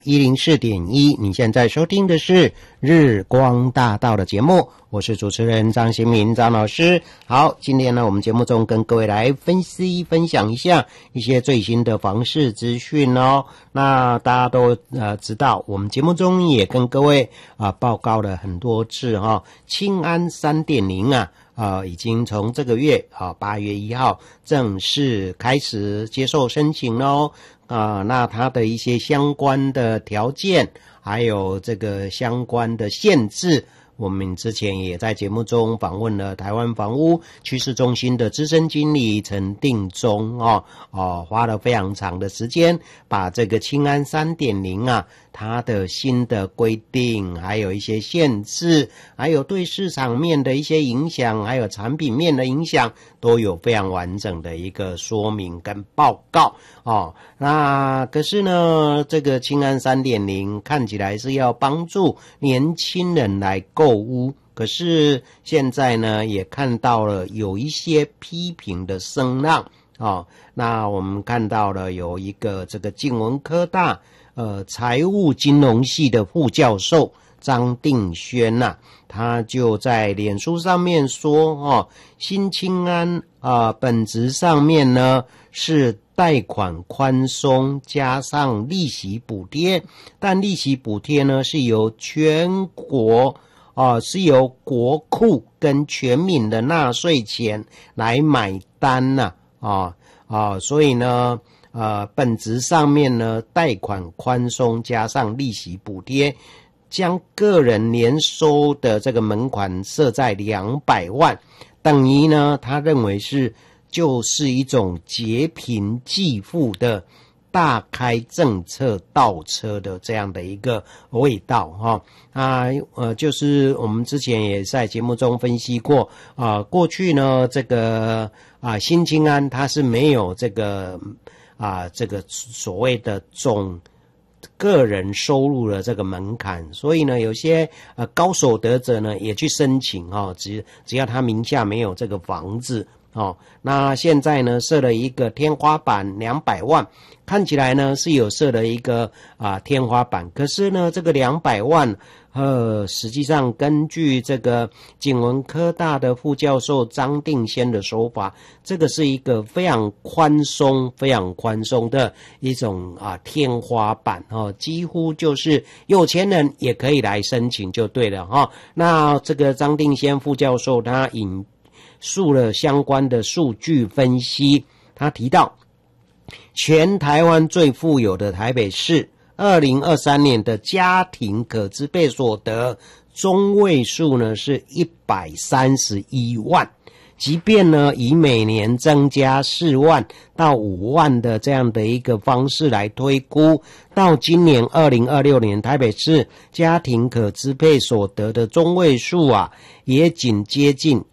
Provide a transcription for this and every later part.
104.1，你现在收听的是日光大道的节目，我是主持人张新民张老师。好，今天呢我们节目中跟各位来分享一下一些最新的房市资讯哦。那大家都知道，我们节目中也跟各位报告了很多次青安 3.0 已经从这个月8月1号正式开始接受申请咯。那它的一些相关的条件还有这个相关的限制，我们之前也在节目中访问了台湾房屋趋势中心的资深经理陈定忠花了非常长的时间把这个青安 3.0 它的新的规定还有一些限制还有对市场面的一些影响还有产品面的影响都有非常完整的一个说明跟报告那可是呢这个青安 3.0 看起来是要帮助年轻人来购屋，可是现在呢也看到了有一些批评的声浪那我们看到了有一个这个静文科大财务金融系的副教授张定轩他就在脸书上面说新青安本质上面呢是贷款宽松加上利息补贴，但利息补贴呢是由全国是由国库跟全民的纳税钱来买单所以呢本质上面呢贷款宽松加上利息补贴，将个人年收的这个门槛设在200万，等于呢他认为就是一种劫贫济富的大开政策倒车的这样的一个味道就是我们之前也在节目中分析过过去呢这个新青安它是没有这个所谓的总个人收入的这个门槛，所以呢有些高所得者呢也去申请只要他名下没有这个房子那现在呢设了一个天花板200万，看起来呢是有设了一个天花板，可是呢这个200万实际上根据这个景文科大的副教授张定先的说法，这个是一个非常宽松的一种天花板几乎就是有钱人也可以来申请就对了那这个张定先副教授他引述了相关的数据分析，他提到全台湾最富有的台北市2023年的家庭可支配所得中位数呢是131万，即便呢以每年增加4万到5万的这样的一个方式来推估，到今年2026年台北市家庭可支配所得的中位数也仅接近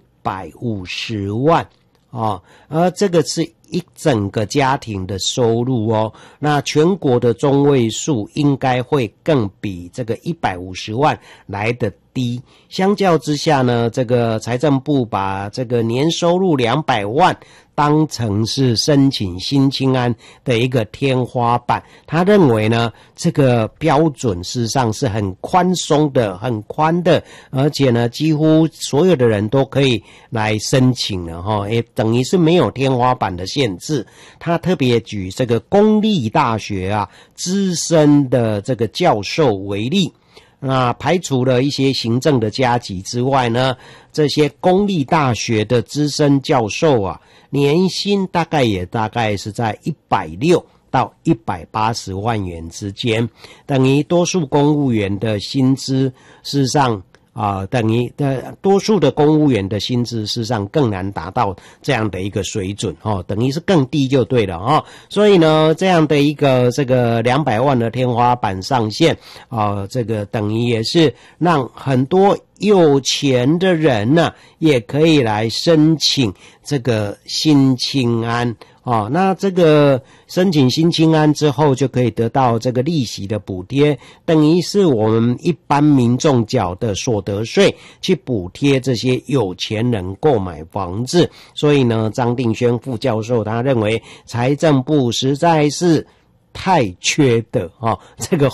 150万而这个是一整个家庭的收入那全国的中位数应该会更比这个150万来得低，相较之下呢这个财政部把这个年收入200万当成是申请新青安的一个天花板，他认为呢这个标准事实上是很宽松的很宽的，而且呢几乎所有的人都可以来申请了也等于是没有天花板的限制。他特别举这个公立大学资深的这个教授为例，那排除了一些行政的加级之外呢，这些公立大学的资深教授年薪大概是在160到180万元之间，等于多数公务员的薪资事实上等于多数的公务员的薪资事实上更难达到这样的一个水准等于是更低就对了所以呢这样的一个这个200万的天花板上限这个等于也是让很多有钱的人呢也可以来申请这个新青安那这个申请新青安之后就可以得到这个利息的补贴，等于是我们一般民众缴的所得税去补贴这些有钱人购买房子。所以呢张定轩副教授他认为财政部实在是太缺的这个